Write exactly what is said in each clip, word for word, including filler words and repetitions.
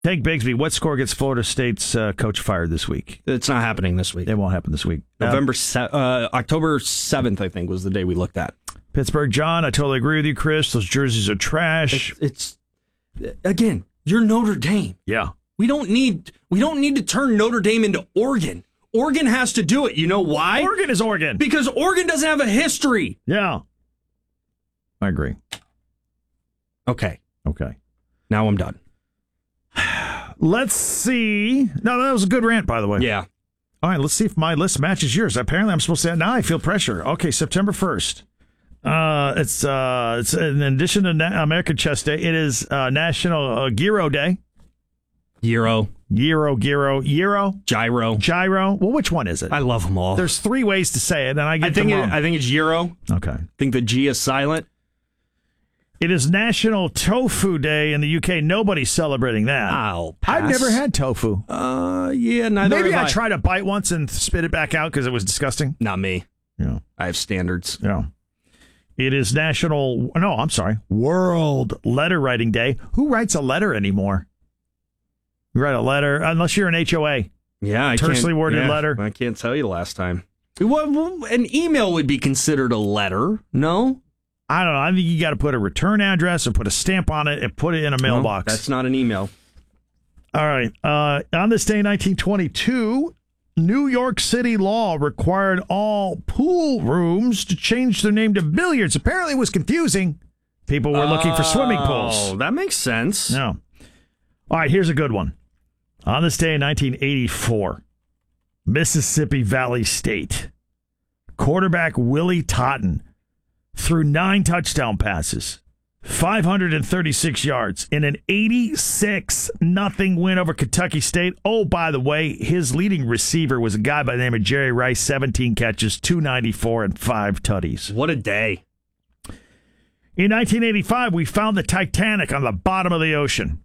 Tank Bigsby, what score gets Florida State's uh, coach fired this week? It's not happening this week. It won't happen this week. November, se- uh, October seventh, I think, was the day we looked at. Pittsburgh John, I totally agree with you, Chris. Those jerseys are trash. It's, it's again, you're Notre Dame. Yeah. We don't need we don't need to turn Notre Dame into Oregon. Oregon has to do it. You know why? Oregon is Oregon. Because Oregon doesn't have a history. Yeah. I agree. Okay. Okay. Now I'm done. Let's see. No, that was a good rant, by the way. Yeah. All right, let's see if my list matches yours. Apparently, I'm supposed to. Now I feel pressure. Okay, September first. Uh, it's uh, it's in addition to Na- American Chess Day, it is uh, National uh, Gyro Day. Gyro. Gyro, gyro, gyro, Gyro. gyro. Well, which one is it? I love them all. There's three ways to say it, and I get I think them it, wrong. I think it's Gyro. Okay. I think the G is silent. It is National Tofu Day in the U K. Nobody's celebrating that. I'll pass. I've never had tofu. Uh, yeah, neither Maybe have I I. tried a bite once and spit it back out because it was disgusting. Not me. Yeah. I have standards. Yeah. It is National, no, I'm sorry, World Letter Writing Day. Who writes a letter anymore? You write a letter, unless you're an H O A. Yeah, I Tersely can't, worded yeah, letter. I can't tell you the last time. Well, well, an email would be considered a letter, no? I don't know. I think you got to put a return address or put a stamp on it and put it in a mailbox. No, that's not an email. All right. Uh, on this day in nineteen twenty-two, New York City law required all pool rooms to change their name to billiards. Apparently it was confusing. People were looking for swimming pools. Oh, that makes sense. No. All right, here's a good one. On this day in nineteen eighty-four, Mississippi Valley State, quarterback Willie Totten threw nine touchdown passes, five hundred thirty-six yards in an eighty-six nothing win over Kentucky State. Oh, by the way, his leading receiver was a guy by the name of Jerry Rice, seventeen catches, two ninety-four, and five tutties. What a day. In nineteen eighty-five, we found the Titanic on the bottom of the ocean.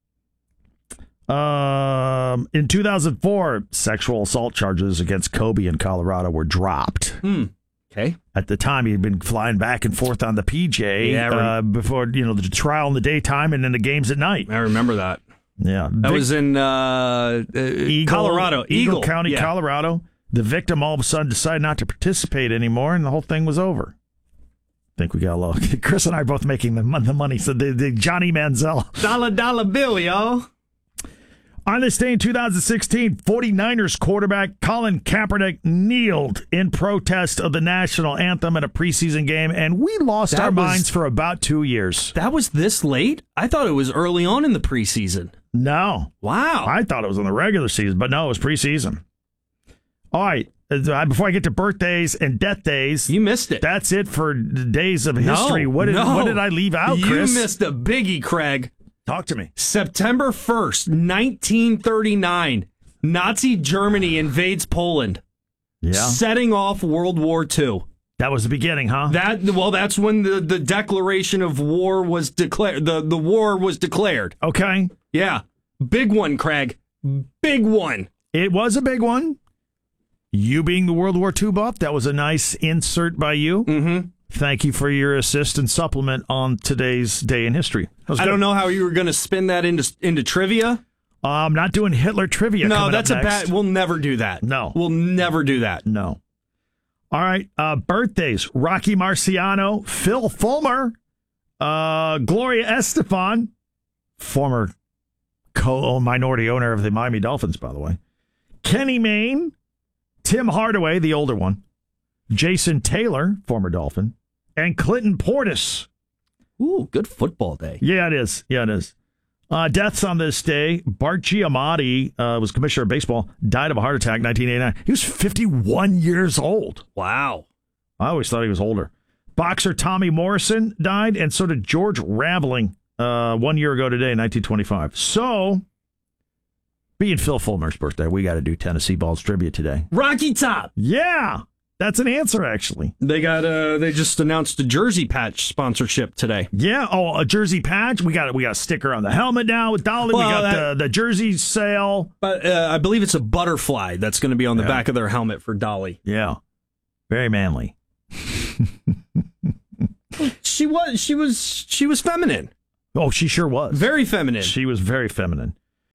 Um, in two thousand four, sexual assault charges against Kobe in Colorado were dropped. Hmm. Okay. At the time, he had been flying back and forth on the P J Yeah, uh, before, you know, the trial in the daytime and then the games at night. I remember that. Yeah. That Vic- was in uh, uh, Eagle, Colorado. Eagle, Eagle County, yeah. Colorado. The victim all of a sudden decided not to participate anymore, and the whole thing was over. I think we got a little. Chris and I are both making the, mon- the money, so the, the Johnny Manziel. Dollar, dollar bill, y'all. On this day in two thousand sixteen, 49ers quarterback Colin Kaepernick kneeled in protest of the national anthem at a preseason game, and we lost That our was- minds for about two years. That was this late? I thought it was early on in the preseason. No. Wow. I thought it was in the regular season, but no, it was preseason. All right. Uh, Before I get to birthdays and death days, You missed it. that's it for the days of history. No, what, did, no. what did I leave out, you Chris? missed a biggie, Craig. Talk to me. September first, nineteen thirty-nine, Nazi Germany invades Poland, Yeah. setting off World War Two. That was the beginning, huh? That well, that's when the, the declaration of war was declared. The, the war was declared. Okay. Yeah. Big one, Craig. Big one. It was a big one. You being the World War Two buff, that was a nice insert by you. Mm-hmm. Thank you for your assist and supplement on today's day in history. I don't know how you were going to spin that into into trivia. Uh, I'm not doing Hitler trivia. No, coming that's up a next. bad. We'll never do that. No. We'll never do that. No. All right. Uh, birthdays. Rocky Marciano, Phil Fulmer, uh, Gloria Estefan, former co-minority owner of the Miami Dolphins, by the way. Kenny Mayne, Tim Hardaway, the older one, Jason Taylor, former Dolphin, and Clinton Portis. Ooh, good football day. Yeah, it is. Yeah, it is. Uh, deaths on this day. Bart Giamatti uh, was commissioner of baseball, died of a heart attack in nineteen eighty-nine. He was fifty-one years old. Wow. I always thought he was older. Boxer Tommy Morrison died, and so did George Raveling uh, one year ago today in nineteen twenty-five. So, being Phil Fulmer's birthday, we got to do Tennessee Balls trivia today. Rocky Top. Yeah, that's an answer, actually. They got uh they just announced a jersey patch sponsorship today. Yeah. Oh, a jersey patch. We got we got a sticker on the helmet now with Dolly. Well, we got that- the, the jersey sale. But uh, I believe it's a butterfly that's going to be on the Yeah. back of their helmet for Dolly. Yeah. Very manly. She was she was she was feminine. Oh, she sure was. Very feminine. She was very feminine.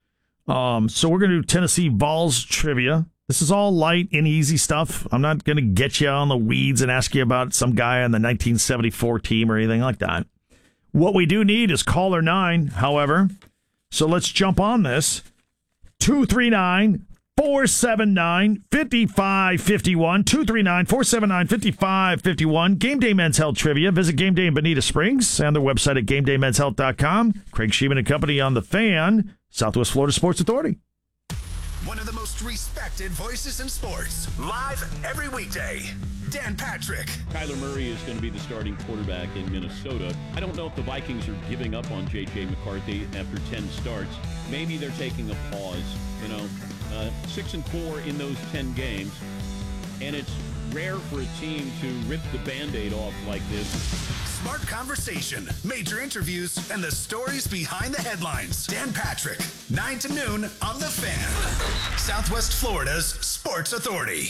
Um, so we're going to do Tennessee Vols trivia. This is all light and easy stuff. I'm not going to get you on the weeds and ask you about some guy on the nineteen seventy-four team or anything like that. What we do need is caller nine, however. So let's jump on this. two three nine, four seven nine, five five five one. two three nine, four seven nine, five five five one. Game Day Men's Health Trivia. Visit Game Day in Bonita Springs and their website at game day men's health dot com. Craig Sheeman and Company on The Fan, Southwest Florida Sports Authority. One of the most respected voices in sports. Live every weekday. Dan Patrick. Kyler Murray is going to be the starting quarterback in Minnesota. I don't know if the Vikings are giving up on J J McCarthy after ten starts. Maybe they're taking a pause. You know, uh, six and four in those ten games. And it's rare for a team to rip the Band-Aid off like this. Smart conversation, major interviews, and the stories behind the headlines. Dan Patrick, nine to noon on The Fan. Southwest Florida's Sports Authority.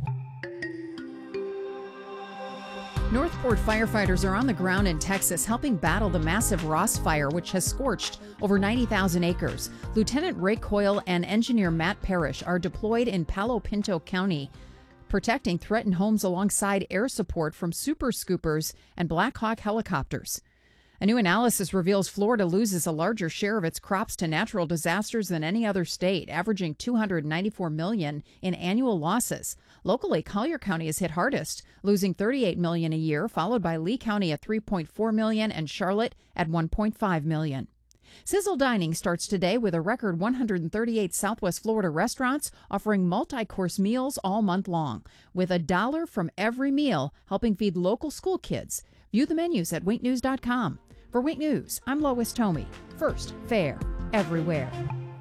Northport firefighters are on the ground in Texas helping battle the massive Ross fire, which has scorched over ninety thousand acres. Lieutenant Ray Coyle and engineer Matt Parrish are deployed in Palo Pinto County, protecting threatened homes alongside air support from Super Scoopers and Black Hawk helicopters. A new analysis reveals Florida loses a larger share of its crops to natural disasters than any other state, averaging two hundred ninety-four million dollars in annual losses. Locally, Collier County is hit hardest, losing thirty-eight million dollars a year, followed by Lee County at three point four million dollars and Charlotte at one point five million dollars. Sizzle Dining starts today with a record one hundred thirty-eight Southwest Florida restaurants offering multi-course meals all month long, with a dollar from every meal helping feed local school kids. View the menus at wink news dot com. For Wink News, I'm Lois Tomey. First, fair, everywhere.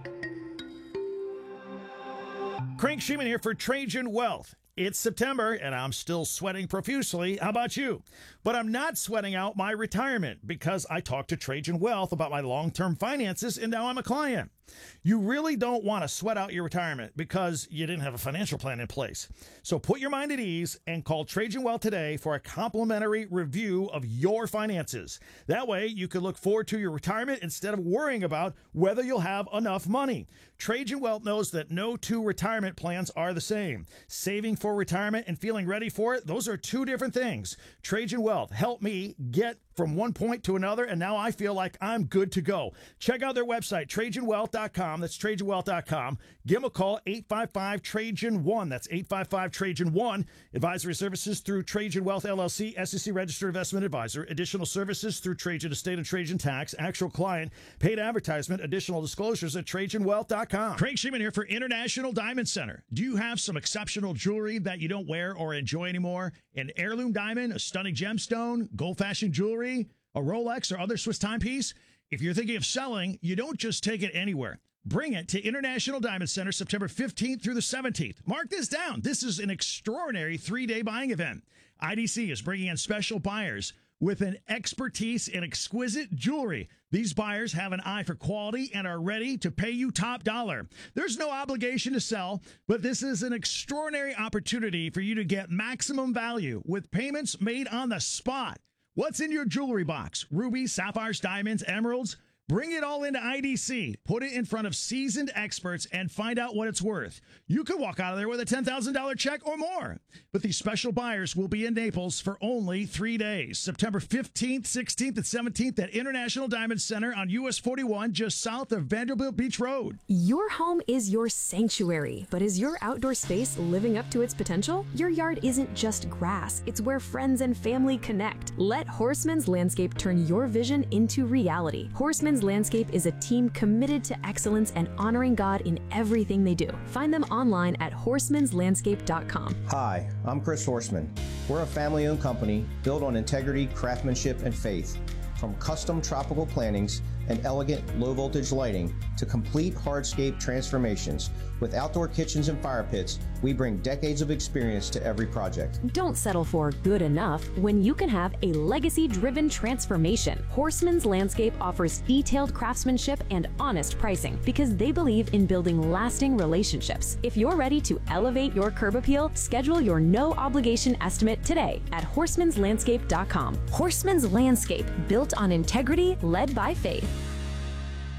Craig Sheeman here for Trajan Wealth. It's September, and I'm still sweating profusely. How about you? But I'm not sweating out my retirement because I talked to Trajan Wealth about my long-term finances, and now I'm a client. You really don't want to sweat out your retirement because you didn't have a financial plan in place. So put your mind at ease and call Trajan Wealth today for a complimentary review of your finances. That way, you can look forward to your retirement instead of worrying about whether you'll have enough money. Trajan Wealth knows that no two retirement plans are the same. Saving for retirement and feeling ready for it, those are two different things. Trajan Wealth helped me get from one point to another, and now I feel like I'm good to go. Check out their website, trajan wealth dot com. That's trajan wealth dot com. Give them a call, eight five five Trajan one. That's eight five five Trajan one. Advisory services through Trajan Wealth, L L C, S E C Registered Investment Advisor. Additional services through Trajan Estate and Trajan Tax. Actual client, paid advertisement, additional disclosures at trajan wealth dot com. Craig Sheeman here for International Diamond Center. Do you have some exceptional jewelry that you don't wear or enjoy anymore? An heirloom diamond, a stunning gemstone, gold-fashioned jewelry, a Rolex or other Swiss timepiece? If you're thinking of selling, you don't just take it anywhere. Bring it to International Diamond Center September fifteenth through the seventeenth. Mark this down. This is an extraordinary three-day buying event. I D C is bringing in special buyers with an expertise in exquisite jewelry. These buyers have an eye for quality and are ready to pay you top dollar. There's no obligation to sell, but this is an extraordinary opportunity for you to get maximum value with payments made on the spot. What's in your jewelry box? Rubies, sapphires, diamonds, emeralds? Bring it all into I D C, put it in front of seasoned experts, and find out what it's worth. You could walk out of there with a ten thousand dollars check or more. But these special buyers will be in Naples for only three days. September fifteenth, sixteenth, and seventeenth at International Diamond Center on U S forty-one, just south of Vanderbilt Beach Road. Your home is your sanctuary, but is your outdoor space living up to its potential? Your yard isn't just grass, it's where friends and family connect. Let Horseman's Landscape turn your vision into reality. Horseman's Landscape is a team committed to excellence and honoring God in everything they do. Find them online at horsemans landscape dot com. Hi, I'm Chris Horseman. We're a family-owned company built on integrity, craftsmanship, and faith. From custom tropical plantings and elegant low-voltage lighting to complete hardscape transformations, with outdoor kitchens and fire pits, we bring decades of experience to every project. Don't settle for good enough when you can have a legacy-driven transformation. Horseman's Landscape offers detailed craftsmanship and honest pricing because they believe in building lasting relationships. If you're ready to elevate your curb appeal, schedule your no-obligation estimate today at horsemans landscape dot com. Horseman's Landscape, built on integrity, led by faith.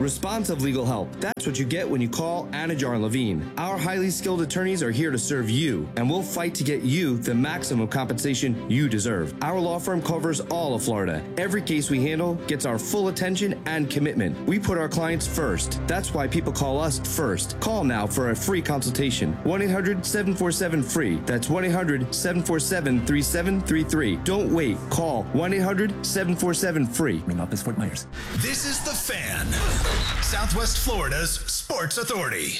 Responsive legal help. That's what you get when you call Anajar and Levine. Our highly skilled attorneys are here to serve you, and we'll fight to get you the maximum compensation you deserve. Our law firm covers all of Florida. Every case we handle gets our full attention and commitment. We put our clients first. That's why people call us first. Call now for a free consultation. one eight hundred seven four seven free. That's one eight hundred seven four seven three seven three three. Don't wait. Call one eight hundred seven four seven free. Ring up is Fort Myers. This is The Fan, Southwest Florida's sports authority.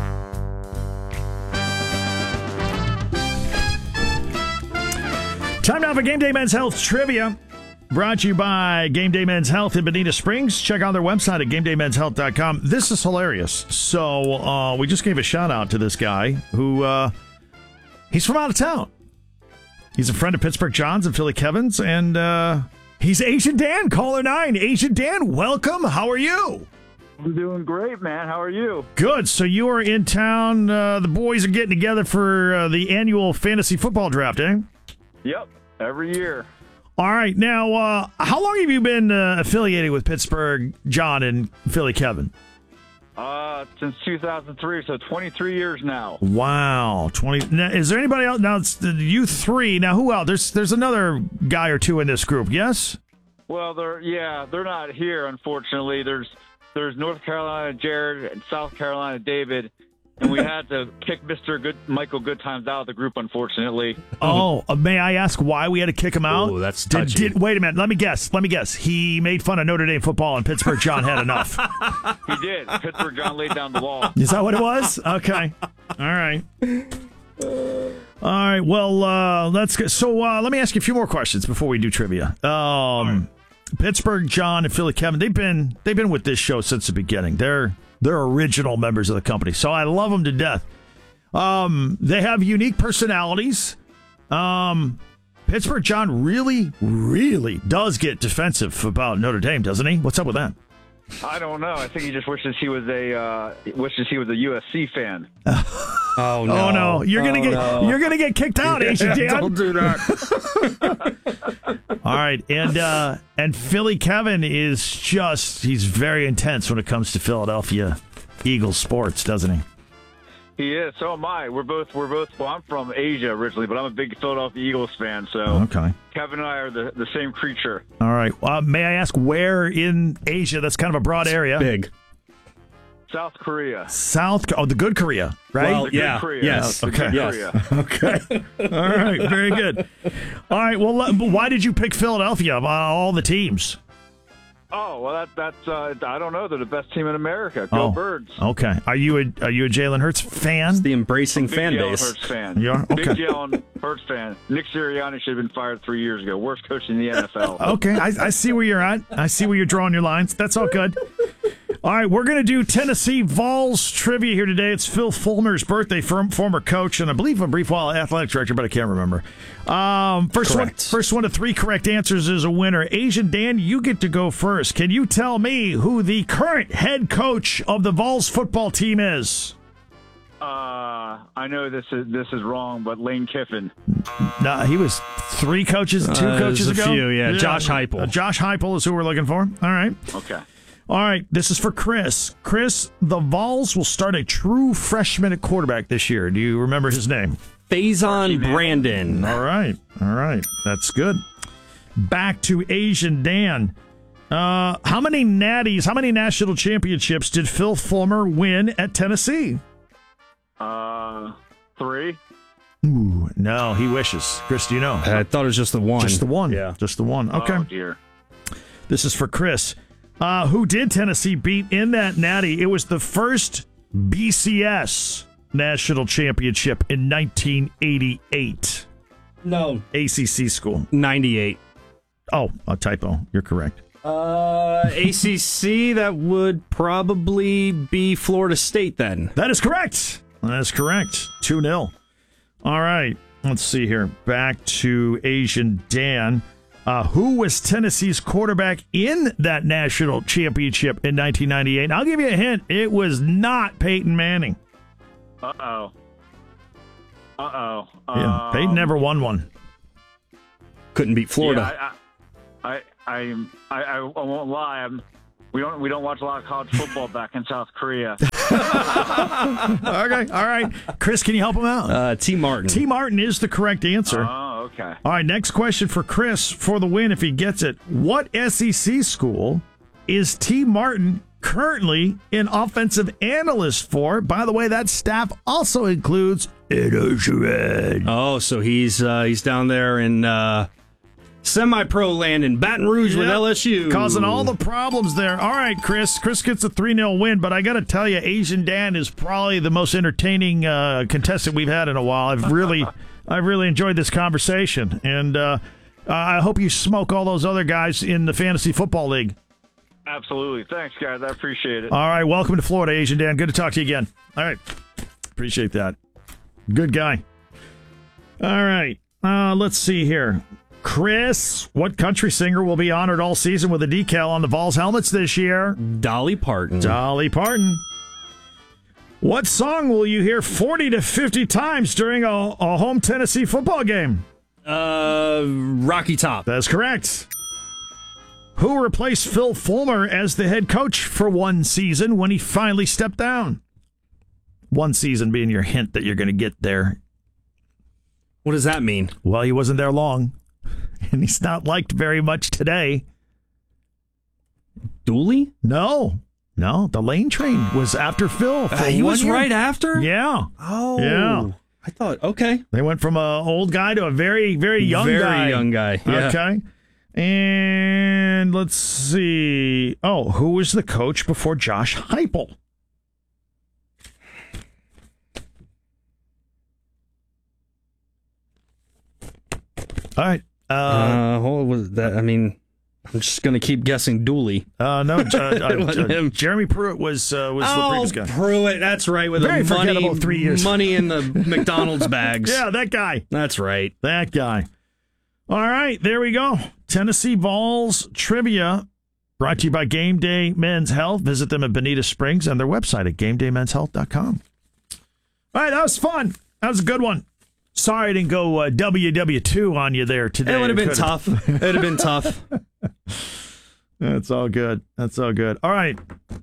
Time now for Game Day Men's Health Trivia. Brought to you by Game Day Men's Health in Bonita Springs. Check out their website at game day men's health dot com. This is hilarious. So uh, we just gave a shout out to this guy who uh, he's from out of town. He's a friend of Pittsburgh John's and Philly Kevin's, and uh, he's Asian Dan, caller nine. Asian Dan, welcome. How are you? I'm doing great, man. How are you? Good. So you are in town. Uh, the boys are getting together for uh, the annual fantasy football draft, eh? Yep, every year. All right. Now, uh, how long have you been uh, affiliated with Pittsburgh John and Philly Kevin? Uh, since two thousand three, so twenty-three years now. Wow, twenty. Now, is there anybody else? Now it's the, you three. Now who else? There's there's another guy or two in this group. Yes. Well, they're yeah, they're not here, unfortunately. There's there's North Carolina Jared and South Carolina David, and we had to kick Mister Good Michael Goodtimes out of the group, unfortunately. Oh, uh, may I ask why we had to kick him out? Oh, that's did, touchy. did, wait a minute. Let me guess. Let me guess. He made fun of Notre Dame football, and Pittsburgh John had enough. He did. Pittsburgh John laid down the law. Is that what it was? Okay. All right. All right. Well, uh, let's get. So uh, let me ask you a few more questions before we do trivia. Um, Pittsburgh John and Philly Kevin, they've been they've been with this show since the beginning. They're they're original members of the company, so I love them to death. Um, they have unique personalities. Um, Pittsburgh John really, really does get defensive about Notre Dame, doesn't he? What's up with that? I don't know. I think he just wishes he was a uh, wishes he was a U S C fan. Oh no! Oh no! You're gonna Oh, get no. you're gonna get kicked out, Asian Dan. Don't do that. All right, and uh, and Philly Kevin is just he's very intense when it comes to Philadelphia Eagles sports, doesn't he? He is. So am I. We're both. We're both. Well, I'm from Asia originally, but I'm a big Philadelphia Eagles fan. So Okay. Kevin and I are the, the same creature. All right. Uh, may I ask where in Asia? That's kind of a broad area. Big. South Korea. South. Oh, the good Korea, right? Well, The good yeah. Korea. Yes. The Okay. good Yes. Korea. Okay. All right. Very good. All right. Well, let- but why did you pick Philadelphia of all the teams? Oh well, that that's. Uh, I don't know. They're the best team in America. Go Oh. Birds. Okay. Are you a are you a Jalen Hurts fan? It's the embracing Big fan Jalen base. Hurts fan. You are? Big Okay. Jalen Hurts fan. Nick Sirianni should have been fired three years ago. Worst coach in the N F L. Okay, I, I see where you're at. I see where you're drawing your lines. That's all good. All right, we're going to do Tennessee Vols trivia here today. It's Phil Fulmer's birthday, firm, former coach, and I believe a brief while athletic director, but I can't remember. Um, first one, Correct. first one to three correct answers is a winner. Asian Dan, you get to go first. Can you tell me who the current head coach of the Vols football team is? Uh, I know this is this is wrong, but Lane Kiffin. No, he was three coaches, two Uh, coaches there's a ago. few, yeah. Josh Heupel. Uh, Josh Heupel is who we're looking for. All right. Okay. All right, this is for Chris. Chris, the Vols will start a true freshman at quarterback this year. Do you remember his name? Faison Brandon. All right, all right, that's good. Back to Asian Dan. Uh, how many natties, how many national championships did Phil Fulmer win at Tennessee? Uh, three. Ooh, no, he wishes. Chris, do you know? I thought it was just the one. Just the one. Yeah. Just the one. Okay. Oh dear. This is for Chris. Uh, who did Tennessee beat in that natty? It was the first B C S national championship in nineteen eighty-eight. No. A C C school. ninety-eight. Oh, a typo. You're correct. Uh, A C C, that would probably be Florida State then. That is correct. That is correct. two nil. All right. Let's see here. Back to Asian Dan. Uh, who was Tennessee's quarterback in that national championship in nineteen ninety-eight? I'll give you a hint. It was not Peyton Manning. Uh oh. Uh oh. Yeah, um, Peyton never won one. Couldn't beat Florida. Yeah, I, I, I, I, I, I won't lie. I'm, we don't we don't watch a lot of college football back in South Korea. Okay, all right. Chris, can you help him out? Uh, T. Martin. T. Martin is the correct answer. Oh, okay. All right, next question for Chris for the win if he gets it. What S E C school is T. Martin currently an offensive analyst for? By the way, that staff also includes Ed Orgeron. Oh, so he's uh, he's down there in uh, semi-pro land in Baton Rouge with Yep. L S U. Causing all the problems there. All right, Chris. Chris gets a three nil win, but I got to tell you, Asian Dan is probably the most entertaining uh, contestant we've had in a while. I've really, I've really enjoyed this conversation, and uh, I hope you smoke all those other guys in the Fantasy Football League. Absolutely. Thanks, guys. I appreciate it. All right, welcome to Florida, Asian Dan. Good to talk to you again. All right, appreciate that. Good guy. All right, uh, let's see here. Chris, what country singer will be honored all season with a decal on the Vols helmets this year? Dolly Parton. Dolly Parton. What song will you hear forty to fifty times during a, a home Tennessee football game? Uh, Rocky Top. That's correct. Who replaced Phil Fulmer as the head coach for one season when he finally stepped down? One season being your hint that you're going to get there. What does that mean? Well, he wasn't there long, and he's not liked very much today. Dooley? No. No, the Lane Train was after Phil. For Uh, he one was year. right after? Yeah. Oh. Yeah. I thought, okay. They went from a old guy to a very, very young Very guy. young guy, yeah. Okay. And let's see. Oh, who was the coach before Josh Heupel? All right. Uh, Uh, what was that? I mean, I'm just going to keep guessing Dooley. uh, no, uh, uh, It wasn't uh, him. Jeremy Pruitt was uh, was the Oh, previous guy. Pruitt. That's right. With Very the money, forgettable three years. money in the McDonald's bags. Yeah, that guy. That's right. That guy. All right, there we go. Tennessee Vols trivia brought to you by Game Day Men's Health. Visit them at Bonita Springs and their website at game day men's health dot com. All right, that was fun. That was a good one. Sorry I didn't go uh, W W two on you there today. It would have been Could've. tough. It would have been tough. That's all good. That's all good. All right.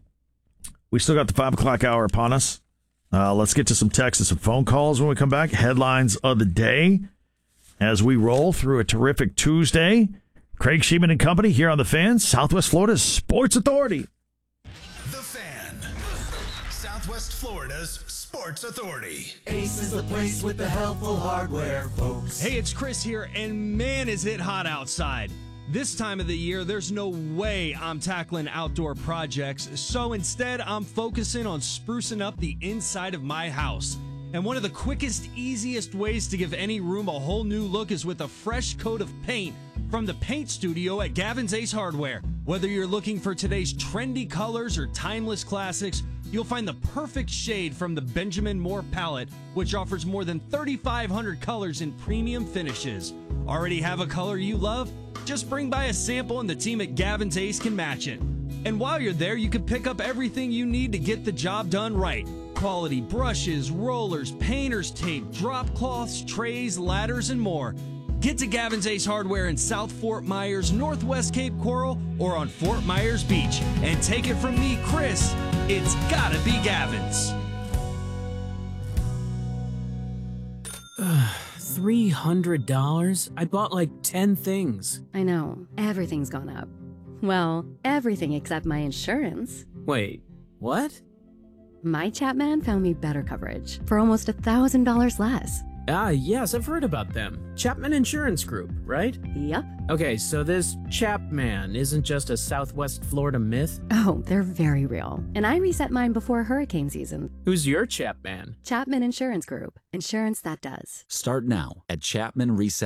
We still got the five o'clock hour upon us. Uh, let's get to some texts and some phone calls when we come back. Headlines of the day as we roll through a terrific Tuesday. Craig Sheeman and company here on The Fan, Southwest Florida's Sports Authority. The Fan, Southwest Florida's Sports Authority. Ace is the place with the helpful hardware, folks. Hey, it's Chris here, and man, is it hot outside. This time of the year, there's no way I'm tackling outdoor projects, so instead, I'm focusing on sprucing up the inside of my house. And one of the quickest, easiest ways to give any room a whole new look is with a fresh coat of paint from the Paint Studio at Gavin's Ace Hardware. Whether you're looking for today's trendy colors or timeless classics, you'll find the perfect shade from the Benjamin Moore palette, which offers more than thirty-five hundred colors in premium finishes. Already have a color you love? Just bring by a sample and the team at Gavin's Ace can match it. And while you're there, you can pick up everything you need to get the job done right. Quality brushes, rollers, painter's tape, drop cloths, trays, ladders, and more. Get to Gavin's Ace Hardware in South Fort Myers, Northwest Cape Coral, or on Fort Myers Beach. And take it from me, Chris, it's gotta be Gavin's. three hundred dollars? I bought like ten things. I know. Everything's gone up. Well, everything except my insurance. Wait, what? My Chapman found me better coverage for almost a thousand dollars less. Ah, yes, I've heard about them. Chapman Insurance Group, right? Yep. Okay, so this Chapman isn't just a Southwest Florida myth? Oh, they're very real. And I reset mine before hurricane season. Who's your Chapman? Chapman Insurance Group. Insurance that does. Start now at chapman reset